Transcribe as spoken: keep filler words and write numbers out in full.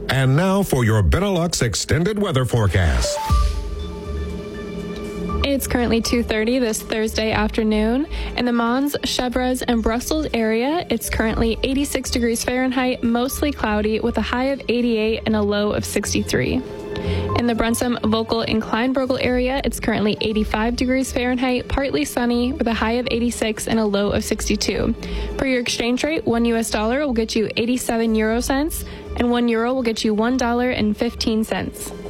And now for your Benelux extended weather forecast. It's currently two thirty this Thursday afternoon. In the Mons, Chevreuse, and Brussels area, it's currently eighty-six degrees Fahrenheit, mostly cloudy, with a high of eighty-eight and a low of sixty-three. In the Brunsum, Vocal, and Kleinbrogel area, it's currently eighty-five degrees Fahrenheit, partly sunny, with a high of eighty-six and a low of sixty-two. For your exchange rate, one U S dollar will get you eighty-seven euro cents, and one euro will get you one dollar and fifteen cents.